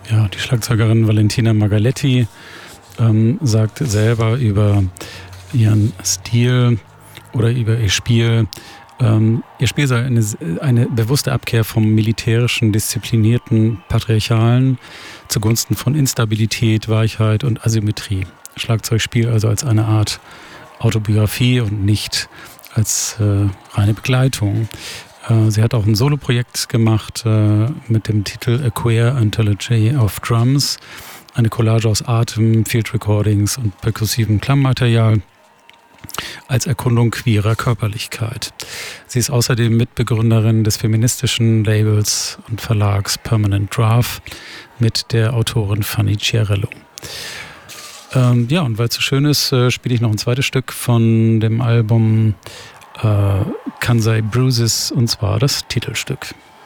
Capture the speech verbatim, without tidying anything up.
Ja, die Schlagzeugerin Valentina Margaletti ähm, sagt selber über ihren Stil oder über ihr Spiel, ähm, ihr Spiel sei eine, eine bewusste Abkehr vom militärischen, disziplinierten, patriarchalen zugunsten von Instabilität, Weichheit und Asymmetrie. Schlagzeugspiel also als eine Art Autobiografie und nicht als äh, reine Begleitung. Äh, sie hat auch ein Soloprojekt gemacht äh, mit dem Titel A Queer Anthology of Drums, eine Collage aus Atem, Field Recordings und perkussivem Klangmaterial als Erkundung queerer Körperlichkeit. Sie ist außerdem Mitbegründerin des feministischen Labels und Verlags Permanent Draft mit der Autorin Fanny Chiarello. Ähm, ja, und weil es so schön ist, äh, spiele ich noch ein zweites Stück von dem Album äh, Kansai Bruises, und zwar das Titelstück.